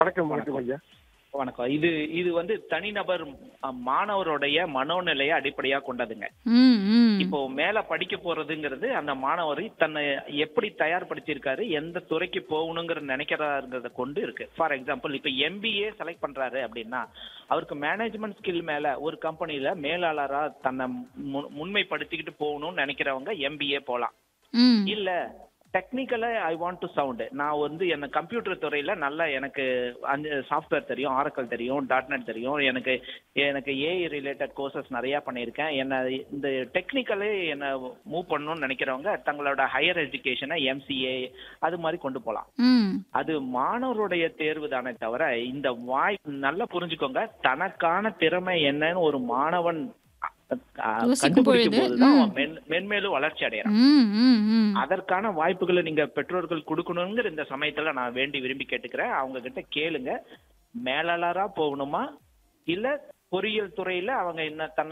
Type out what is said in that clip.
வணக்கம் வணக்கம் வணக்கம். ஐயா. வணக்கம். இது இது வந்து தனிநபர் மாணவருடைய மனோநிலையை அடிப்படையா கொண்டதுங்க. ம், ம். இப்போ மேல படிக்க போறதுங்கிறது அந்த மாணவர் தன்னை எப்படி தயார்படுத்தியிருக்காரு, எந்த துறைக்கு போகணுங்கிற நினைக்கிறாருங்கிறத கொண்டு இருக்கு. ஃபார் எக்ஸாம்பிள் இப்ப எம்பிஏ செலக்ட் பண்றாரு அப்படின்னா, அவருக்கு மேனேஜ்மெண்ட் ஸ்கில் மேல ஒரு கம்பெனில மேலாளரா தன்னை முன்மைப்படுத்திக்கிட்டு போகணும்னு நினைக்கிறவங்க எம்பிஏ போலாம். ம். இல்ல டெக்னிக்கலா ஐ வாண்ட் டு சவுண்ட், நான் வந்து என்ன கம்ப்யூட்டர் துறையில நல்லா எனக்கு சாஃப்ட்வேர் தெரியும், ஆரக்கல் தெரியும், டாட்நெட் தெரியும், எனக்கு எனக்கு ஏஐ ரிலேட்டட் கோர்சஸ் நிறைய பண்ணியிருக்கேன், என்ன இந்த டெக்னிக்கலே என்ன மூவ் பண்ணணும்னு நினைக்கிறவங்க தங்களோட ஹையர் எஜுகேஷனை எம்சிஏ அது மாதிரி கொண்டு போகலாம். ம். அது மாணவருடைய தேர்வு தானே தவிர, இந்த நல்லா புரிஞ்சுக்கோங்க, தனக்கான திறமை என்னன்னு ஒரு மாணவன் யோசிக்கும் கண்டுபிடிக்கும் பொழுது, போதுதான் ம். அவன் மென்மேலும் வளர்ச்சி அடையறான். ம், ம், ம். அதற்கான வாய்ப்புகளை நீங்க பெற்றோர்கள் கொடுக்கணுங்கிற இந்த சமயத்துல நான் வேண்டி விரும்பி கேட்டுக்கிறேன். அவங்க கிட்ட கேளுங்க, மேலாளரா போகணுமா இல்ல பொறியியல் துறையில அவங்க என்ன